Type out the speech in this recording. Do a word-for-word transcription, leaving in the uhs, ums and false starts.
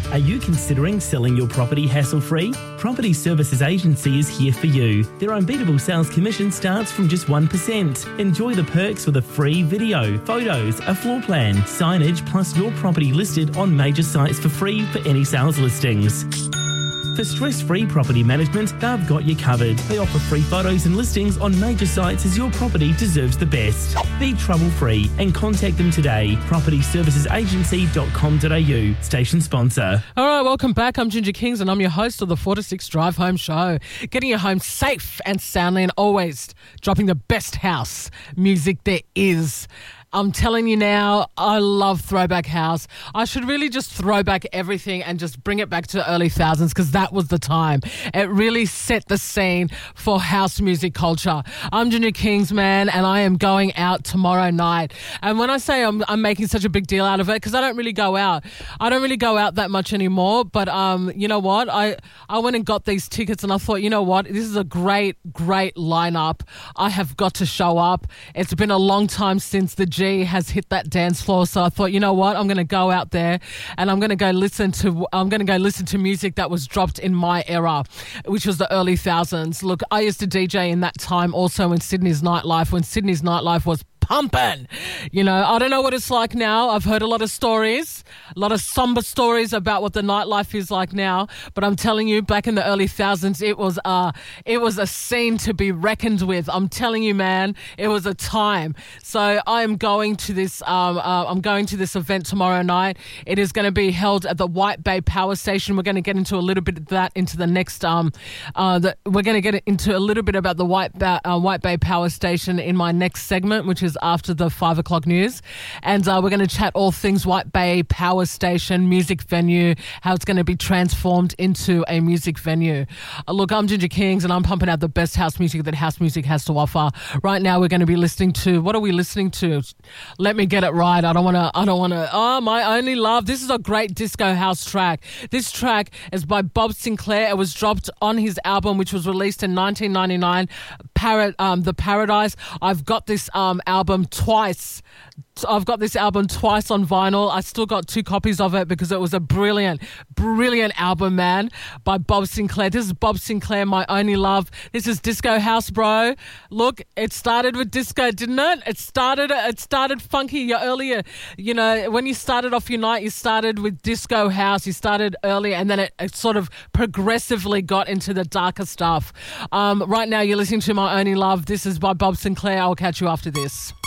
Are you considering selling your property hassle-free? Property Services Agency is here for you. Their unbeatable sales commission starts from just one percent. Enjoy the perks with a free video, photos, a floor plan, signage, plus your property listed on major sites for free for any sales listings. For stress-free property management, they've got you covered. They offer free photos and listings on major sites as your property deserves the best. Be trouble-free and contact them today. property services agency dot com dot a u. Station sponsor. All right, welcome back. I'm Ginger Kings and I'm your host of the four to six Drive Home Show. Getting you home safe and soundly and always dropping the best house music there is. I'm telling you now, I love Throwback House. I should really just throw back everything and just bring it back to the early thousands because that was the time. It really set the scene for house music culture. I'm Ginger Kings, man, and I am going out tomorrow night. And when I say I'm, I'm making such a big deal out of it, because I don't really go out. I don't really go out that much anymore, but um, you know what? I, I went and got these tickets and I thought, you know what? This is a great, great lineup. I have got to show up. It's been a long time since the G has hit that dance floor, so I thought, you know what, I'm going to go out there and I'm going to go listen to I'm going to go listen to music that was dropped in my era, which was the early thousands. Look, I used to D J in that time also in Sydney's nightlife, when Sydney's nightlife was pumping. You know, I don't know what it's like now. I've heard a lot of stories, a lot of somber stories about what the nightlife is like now. But I'm telling you, back in the early thousands, it was uh, it was a scene to be reckoned with. I'm telling you, man, it was a time. So I am going to this. Um, uh, I'm going to this event tomorrow night. It is going to be held at the White Bay Power Station. We're going to get into a little bit of that into the next. Um, uh, the, we're going to get into a little bit about the White ba- uh, White Bay Power Station in my next segment, which is after the five o'clock news. And uh, we're going to chat all things White Bay Power Station, music venue, how it's going to be transformed into a music venue. Uh, look, I'm Ginger Kings and I'm pumping out the best house music that house music has to offer. Right now we're going to be listening to, what are we listening to? Let me get it right. I don't want to, I don't want to, oh, My Only Love. This is a great disco house track. This track is by Bob Sinclair. It was dropped on his album, which was released in nineteen ninety-nine, Parad- um, The Paradise. I've got this um, album twice. I've got this album twice on vinyl. I still got two copies of it because it was a brilliant, brilliant album, man, by Bob Sinclair. This is Bob Sinclair, My Only Love. This is disco house, bro. Look, it started with disco, didn't it? It started, it started funky earlier. You know, when you started off your night, you started with disco house. You started earlier, and then it, it sort of progressively got into the darker stuff. Um, right now, you're listening to My Only Love. This is by Bob Sinclair. I'll catch you after this.